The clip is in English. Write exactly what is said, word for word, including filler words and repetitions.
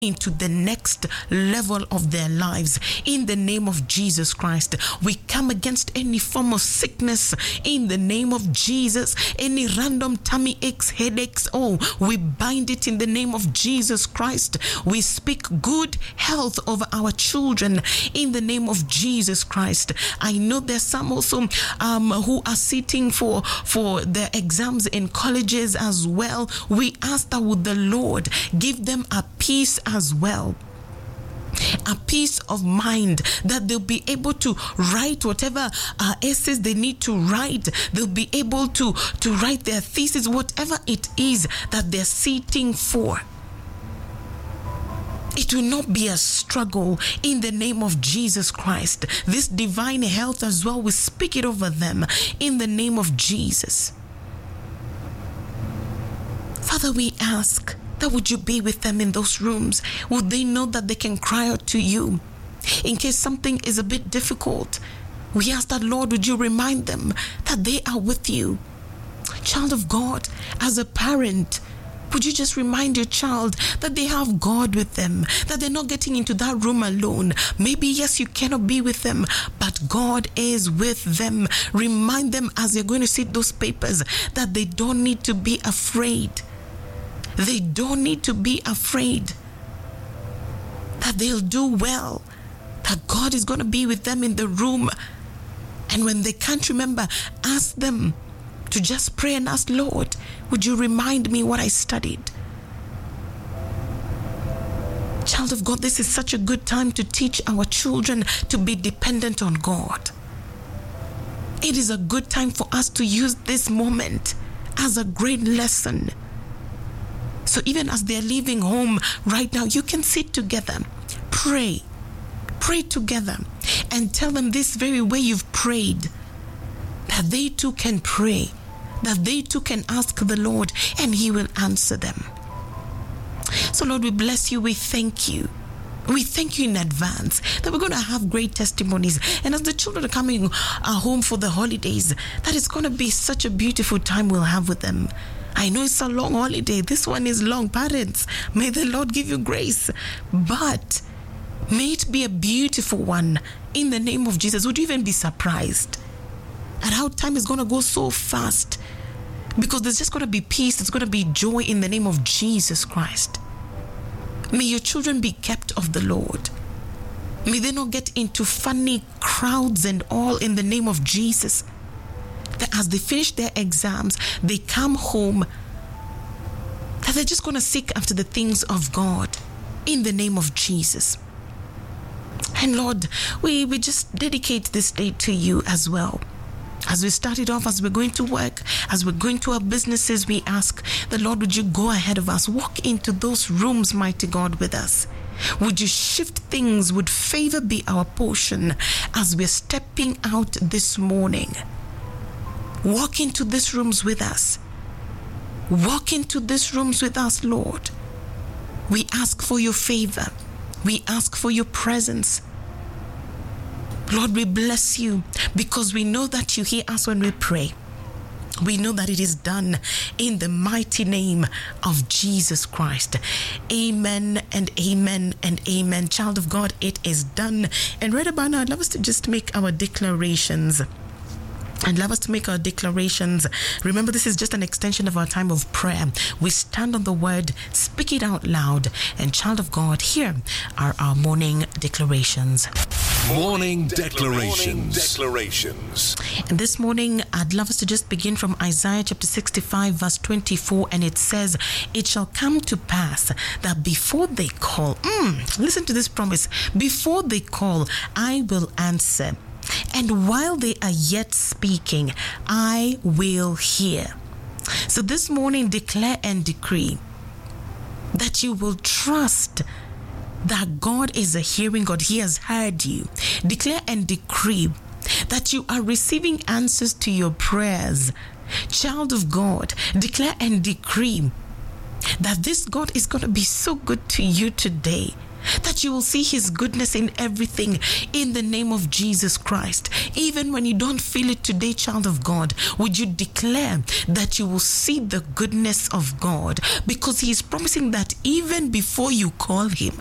into the next level of their lives. In the name of Jesus Christ, we come against any form of sickness in the name of Jesus. Any random tummy aches, headaches, oh, we bind it in the name of Jesus Christ. We speak good health over our children in the name of Jesus Christ. I know there's some also um, who are sitting for, for their exams in colleges as well. We ask that would the Lord give them a peace as well, a peace of mind, that they'll be able to write whatever uh, essays they need to write. They'll be able to to write their thesis, whatever it is that they're seeking for. It will not be a struggle in the name of Jesus Christ. This divine health as well, we speak it over them in the name of Jesus. Father, we ask that would you be with them in those rooms? Would they know that they can cry out to you in case something is a bit difficult? We ask that, Lord, would you remind them that they are with you? Child of God, as a parent, would you just remind your child that they have God with them, that they're not getting into that room alone? Maybe, yes, you cannot be with them, but God is with them. Remind them as they're going to see those papers that they don't need to be afraid. They don't need to be afraid, that they'll do well, that God is going to be with them in the room. And when they can't remember, ask them to just pray and ask, Lord, would you remind me what I studied? Child of God, this is such a good time to teach our children to be dependent on God. It is a good time for us to use this moment as a great lesson. So even as they're leaving home right now, you can sit together, pray, pray together, and tell them this very way you've prayed, that they too can pray, that they too can ask the Lord, and He will answer them. So Lord, we bless you, we thank you. We thank you in advance that we're going to have great testimonies. And as the children are coming uh, home for the holidays, that it's going to be such a beautiful time we'll have with them. I know it's a long holiday. This one is long. Parents, may the Lord give you grace. But may it be a beautiful one in the name of Jesus. Would you even be surprised at how time is going to go so fast? Because there's just going to be peace. There's going to be joy in the name of Jesus Christ. May your children be kept of the Lord. May they not get into funny crowds and all in the name of Jesus. That as they finish their exams, they come home, that they're just going to seek after the things of God in the name of Jesus. And Lord, we, we just dedicate this day to you as well. As we started off, as we're going to work, as we're going to our businesses, we ask the Lord, would you go ahead of us? Walk into those rooms, mighty God, with us. Would you shift things? Would favor be our portion as we're stepping out this morning? Walk into these rooms with us. Walk into these rooms with us, Lord. We ask for your favor. We ask for your presence. Lord, we bless you because we know that you hear us when we pray. We know that it is done in the mighty name of Jesus Christ. Amen and amen and amen. Child of God, it is done. And right about now, I'd love us to just make our declarations. I'd love us to make our declarations. Remember, this is just an extension of our time of prayer. We stand on the word, speak it out loud. And child of God, here are our morning declarations. Morning declarations. Morning declarations. And this morning, I'd love us to just begin from Isaiah chapter sixty-five, verse twenty-four. And it says, it shall come to pass that before they call, mm, listen to this promise, before they call, I will answer. And while they are yet speaking, I will hear. So this morning, declare and decree that you will trust that God is a hearing God. He has heard you. Declare and decree that you are receiving answers to your prayers. Child of God, declare and decree that this God is going to be so good to you today. that you will see his goodness in everything in the name of Jesus Christ. Even when you don't feel it today, child of God, would you declare that you will see the goodness of God? Because he is promising that even before you call him,